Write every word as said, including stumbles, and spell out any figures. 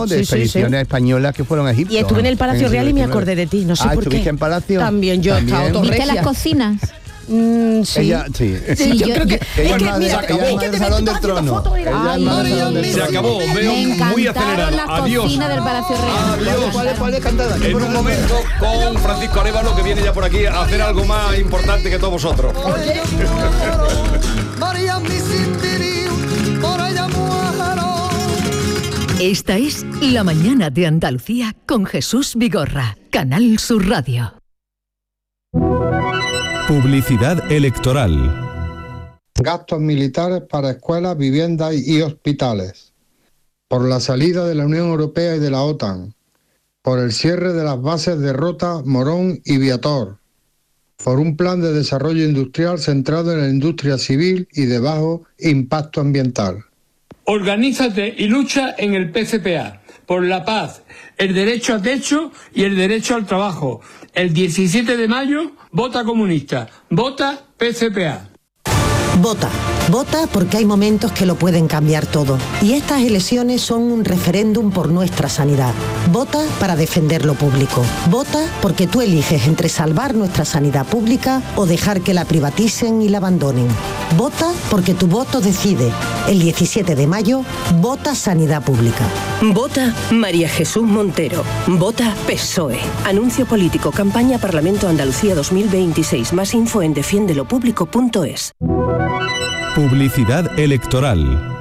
¿no? De sí, expediciones sí, sí. españolas que fueron a Egipto. Y estuve en el Palacio en Real y me diecinueve. acordé de ti, no sé ah, por qué. ¿estuviste en Palacio? También yo he estado todo ¿Viste regia. las cocinas? Mm, sí. Ella, sí. Sí, yo, yo- creo que... Ella es que, es más mira, de- ella es es más que del te Salón ves del tú haciendo Trono. fotos, mira. Ella es Ay, más del María, Salón del me Se Trono. acabó, veo Me muy encantaron acelerado. las Adiós. cocinas del Palacio Real. Adiós. ¿Cuál es, cuál es cantada? En un momento con Francisco Arévalo, que viene ya por aquí a hacer algo más importante que todos vosotros. Esta es La Mañana de Andalucía con Jesús Vigorra, Canal Sur Radio. Publicidad electoral. Gastos militares para escuelas, viviendas y hospitales. Por la salida de la Unión Europea y de la OTAN. Por el cierre de las bases de Rota, Morón y Viator. Por un plan de desarrollo industrial centrado en la industria civil y de bajo impacto ambiental. Organízate y lucha en el P C P A por la paz, el derecho a techo y el derecho al trabajo. El diecisiete de mayo, vota comunista, vota P C P A. Vota. Vota porque hay momentos que lo pueden cambiar todo. Y estas elecciones son un referéndum por nuestra sanidad. Vota para defender lo público. Vota porque tú eliges entre salvar nuestra sanidad pública o dejar que la privaticen y la abandonen. Vota porque tu voto decide. El diecisiete de mayo, vota sanidad pública. Vota María Jesús Montero. Vota P S O E. Anuncio político. Campaña Parlamento Andalucía dos mil veintiséis. Más info en defiendelopublico punto es. Publicidad electoral.